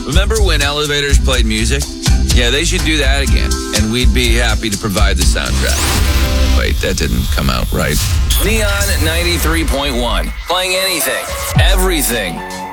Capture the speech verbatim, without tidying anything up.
Remember when elevators played music? Yeah, they should do that again, and we'd be happy to provide the soundtrack. Wait, that didn't come out right. Neon ninety-three point one. Playing anything, everything.